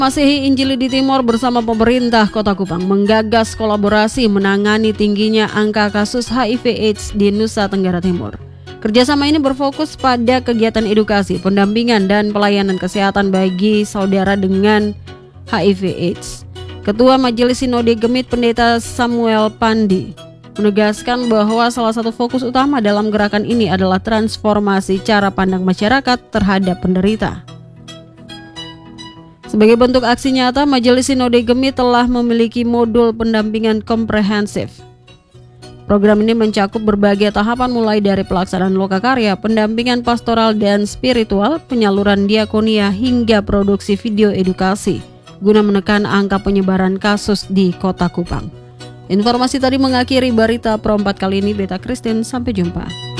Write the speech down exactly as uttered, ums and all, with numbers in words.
Masihi Injili di Timor bersama pemerintah Kota Kupang menggagas kolaborasi menangani tingginya angka kasus H I V AIDS di Nusa Tenggara Timur. Kerjasama ini berfokus pada kegiatan edukasi, pendampingan, dan pelayanan kesehatan bagi saudara dengan H I V AIDS. Ketua Majelis Sinode Gemit Pendeta Samuel Pandi menegaskan bahwa salah satu fokus utama dalam gerakan ini adalah transformasi cara pandang masyarakat terhadap penderita. Sebagai bentuk aksi nyata, Majelis Sinode Gemit telah memiliki modul pendampingan komprehensif. Program ini mencakup berbagai tahapan mulai dari pelaksanaan lokakarya, pendampingan pastoral dan spiritual, penyaluran diakonia hingga produksi video edukasi guna menekan angka penyebaran kasus di Kota Kupang. Informasi tadi mengakhiri berita Pro empat kali ini. Beta Christine, sampai jumpa.